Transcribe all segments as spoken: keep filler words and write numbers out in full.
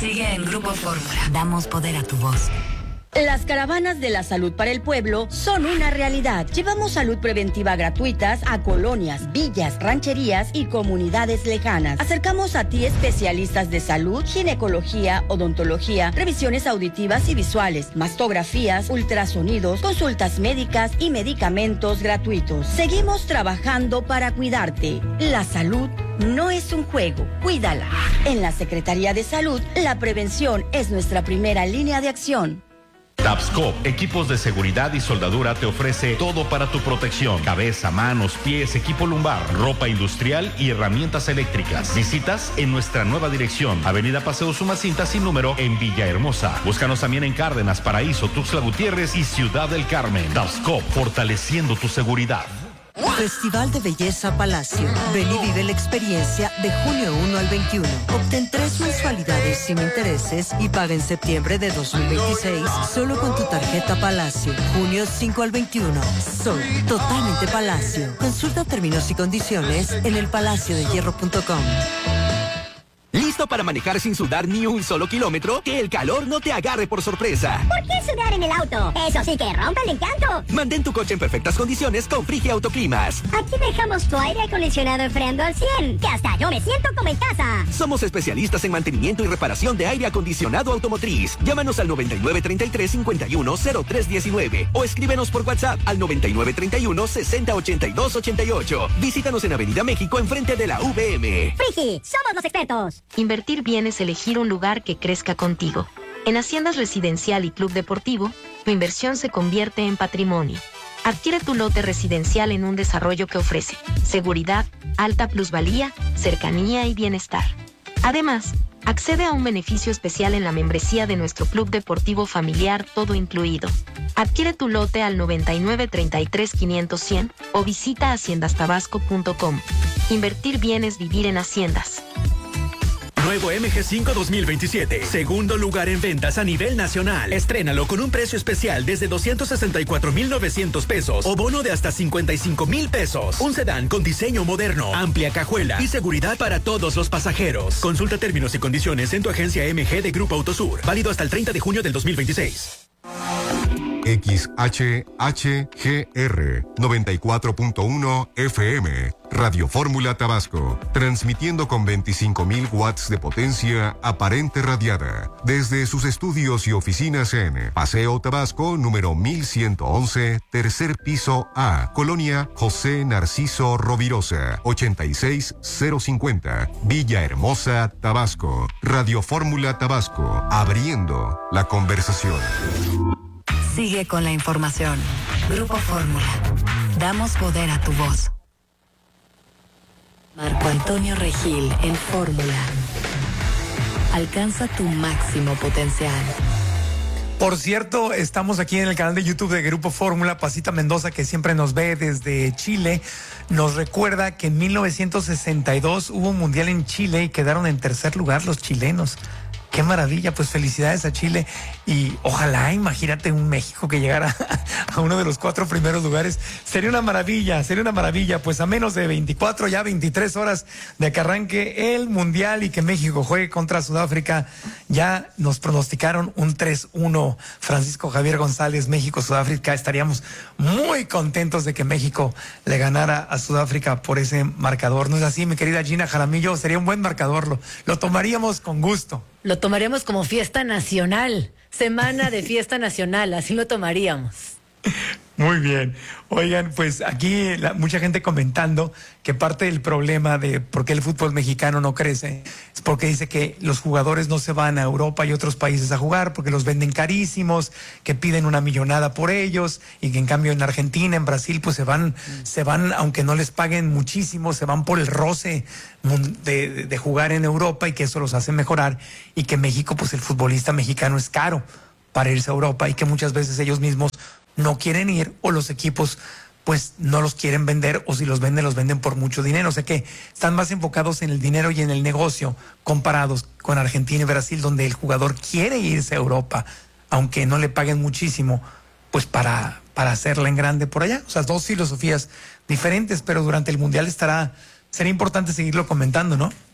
Sigue en Grupo Fórmula. Damos poder a tu voz. Las caravanas de la salud para el pueblo son una realidad. Llevamos salud preventiva gratuitas a colonias, villas, rancherías y comunidades lejanas. Acercamos a ti especialistas de salud, ginecología, odontología, revisiones auditivas y visuales, mastografías, ultrasonidos, consultas médicas y medicamentos gratuitos. Seguimos trabajando para cuidarte. La salud no es un juego, cuídala. En la Secretaría de Salud, la prevención es nuestra primera línea de acción. Tapscop, equipos de seguridad y soldadura, te ofrece todo para tu protección: cabeza, manos, pies, equipo lumbar, ropa industrial y herramientas eléctricas. Visitas en nuestra nueva dirección, Avenida Paseo Sumacinta sin número, en Villahermosa. Búscanos también en Cárdenas, Paraíso, Tuxtla Gutiérrez y Ciudad del Carmen. Tapscop, fortaleciendo tu seguridad. Festival de Belleza Palacio. Ven y vive la experiencia de junio uno al veintiuno. Obtén tres mensualidades sin intereses y paga en septiembre de dos mil veintiséis solo con tu tarjeta Palacio. junio cinco al veintiuno. Soy totalmente Palacio. Consulta términos y condiciones en el palacio de hierro punto com. ¿Listo para manejar sin sudar ni un solo kilómetro? Que el calor no te agarre por sorpresa. ¿Por qué sudar en el auto? Eso sí que rompe el encanto. Mantén tu coche en perfectas condiciones con Frigia Autoclimas. Aquí dejamos tu aire acondicionado enfriando al cien, que hasta yo me siento como en casa. Somos especialistas en mantenimiento y reparación de aire acondicionado automotriz. Llámanos al noventa y nueve treinta y tres cincuenta y uno cero tres diecinueve o escríbenos por WhatsApp al noventa y nueve treinta y uno sesenta ochenta y dos ochenta y ocho. Visítanos en Avenida México enfrente de la V M. Frigi, somos los expertos. Invertir bien es elegir un lugar que crezca contigo. En Haciendas Residencial y Club Deportivo, tu inversión se convierte en patrimonio. Adquiere tu lote residencial en un desarrollo que ofrece seguridad, alta plusvalía, cercanía y bienestar. Además, accede a un beneficio especial en la membresía de nuestro Club Deportivo Familiar, todo incluido. Adquiere tu lote al noventa y nueve treinta y tres quinientos cien o visita haciendas tabasco punto com. Invertir bien es vivir en Haciendas. Nuevo M G cinco dos mil veintisiete. Segundo lugar en ventas a nivel nacional. Estrénalo con un precio especial desde doscientos sesenta y cuatro mil novecientos pesos o bono de hasta cincuenta y cinco mil pesos. Un sedán con diseño moderno, amplia cajuela y seguridad para todos los pasajeros. Consulta términos y condiciones en tu agencia M G de Grupo Autosur. Válido hasta el treinta de junio del dos mil veintiséis. X H H G R noventa y cuatro punto uno F M, Radio Fórmula Tabasco, transmitiendo con veinticinco mil watts de potencia aparente radiada, desde sus estudios y oficinas en Paseo Tabasco, número mil ciento once, tercer piso A, Colonia José Narciso Rovirosa, ochenta y seis cero cincuenta, Villahermosa, Tabasco. Radio Fórmula Tabasco, abriendo la conversación. Sigue con la información. Grupo Fórmula. Damos poder a tu voz. Marco Antonio Regil en Fórmula. Alcanza tu máximo potencial. Por cierto, estamos aquí en el canal de YouTube de Grupo Fórmula. Pasita Mendoza, que siempre nos ve desde Chile, nos recuerda que en mil novecientos sesenta y dos hubo un mundial en Chile y quedaron en tercer lugar los chilenos. Qué maravilla, pues felicidades a Chile y ojalá, imagínate un México que llegara a uno de los cuatro primeros lugares. Sería una maravilla, sería una maravilla, pues a menos de veinticuatro, ya veintitrés horas de que arranque el Mundial y que México juegue contra Sudáfrica. Ya nos pronosticaron un tres uno. Francisco Javier González, México-Sudáfrica. Estaríamos muy contentos de que México le ganara a Sudáfrica por ese marcador. ¿No es así, mi querida Gina Jaramillo? Sería un buen marcador, lo, lo tomaríamos con gusto. Lo tomaríamos como fiesta nacional, semana de fiesta nacional, así lo tomaríamos. Muy bien. Oigan, pues aquí la, mucha gente comentando que parte del problema de por qué el fútbol mexicano no crece es porque dice que los jugadores no se van a Europa y otros países a jugar porque los venden carísimos, que piden una millonada por ellos y que en cambio en Argentina, en Brasil, pues se van, mm. se van, aunque no les paguen muchísimo, se van por el roce de, de, de jugar en Europa y que eso los hace mejorar y que México, pues el futbolista mexicano es caro para irse a Europa y que muchas veces ellos mismos no quieren ir o los equipos pues no los quieren vender o si los venden los venden por mucho dinero, o sea que están más enfocados en el dinero y en el negocio comparados con Argentina y Brasil, donde el jugador quiere irse a Europa aunque no le paguen muchísimo pues para, para hacerla en grande por allá. O sea, dos filosofías diferentes, pero durante el Mundial estará, será importante seguirlo comentando, ¿no?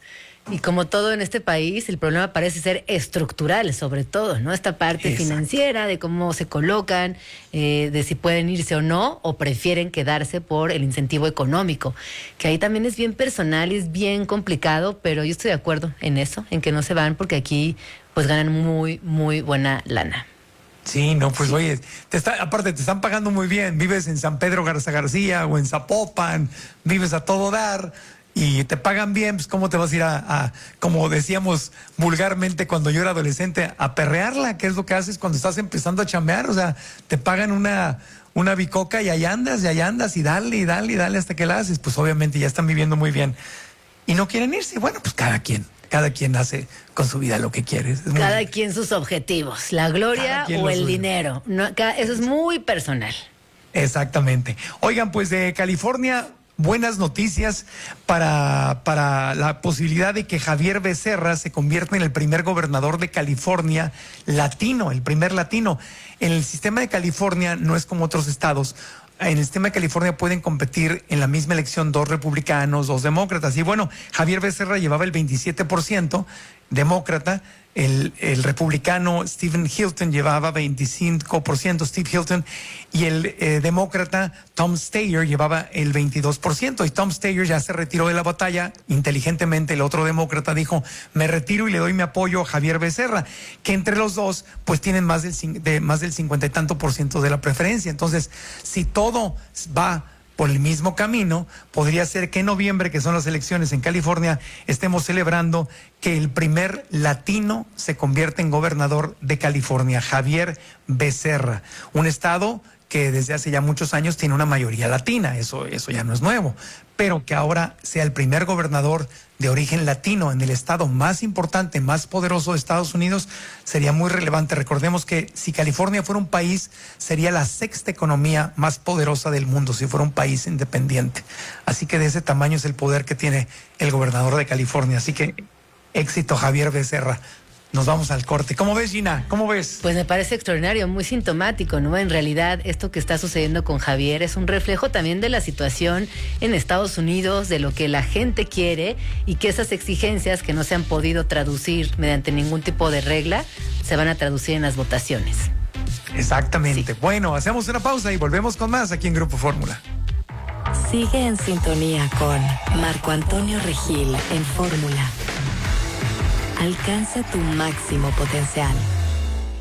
Y como todo en este país, el problema parece ser estructural, sobre todo, ¿no? Esta parte Exacto. financiera, de cómo se colocan, eh, de si pueden irse o no, o prefieren quedarse por el incentivo económico, que ahí también es bien personal y es bien complicado, pero yo estoy de acuerdo en eso, en que no se van, porque aquí pues ganan muy, muy buena lana. Sí, no, pues sí. oye, te está, aparte te están pagando muy bien, vives en San Pedro Garza García o en Zapopan, vives a todo dar y te pagan bien, pues cómo te vas a ir a, a, como decíamos vulgarmente cuando yo era adolescente, a perrearla, que es lo que haces cuando estás empezando a chambear, o sea, te pagan una, una bicoca y ahí andas, y ahí andas, y dale, y dale, y dale hasta que la haces, pues obviamente ya están viviendo muy bien y no quieren irse, bueno, pues cada quien. Cada quien hace con su vida lo que quiere. Cada bien. quien sus objetivos, la gloria o el suyo. dinero. No, eso es muy personal. Exactamente. Oigan, pues de California, buenas noticias para, para la posibilidad de que Javier Becerra se convierta en el primer gobernador de California latino, el primer latino. En el sistema de California no es como otros estados. En el sistema de California pueden competir en la misma elección dos republicanos, dos demócratas. Y bueno, Javier Becerra llevaba el veintisiete por ciento demócrata, el, el republicano Stephen Hilton llevaba veinticinco por ciento, Steve Hilton, y el eh, demócrata Tom Steyer llevaba el veintidós por ciento. Y Tom Steyer ya se retiró de la batalla. Inteligentemente el otro demócrata dijo, me retiro y le doy mi apoyo a Javier Becerra, que entre los dos pues tienen más del, de, más del cincuenta y tanto por ciento de la preferencia. Entonces, si todo va por el mismo camino, podría ser que en noviembre, que son las elecciones en California, estemos celebrando que el primer latino se convierte en gobernador de California, Javier Becerra, un estado que desde hace ya muchos años tiene una mayoría latina, eso, eso ya no es nuevo, pero que ahora sea el primer gobernador de origen latino en el estado más importante, más poderoso de Estados Unidos, sería muy relevante. Recordemos que si California fuera un país, sería la sexta economía más poderosa del mundo, si fuera un país independiente. Así que de ese tamaño es el poder que tiene el gobernador de California. Así que éxito, Javier Becerra. Nos vamos al corte. ¿Cómo ves, Gina? ¿Cómo ves? Pues me parece extraordinario, muy sintomático, ¿no? En realidad, esto que está sucediendo con Javier es un reflejo también de la situación en Estados Unidos, de lo que la gente quiere y que esas exigencias que no se han podido traducir mediante ningún tipo de regla se van a traducir en las votaciones. Exactamente. Sí. Bueno, hacemos una pausa y volvemos con más aquí en Grupo Fórmula. Sigue en sintonía con Marco Antonio Regil en Fórmula. Alcanza tu máximo potencial.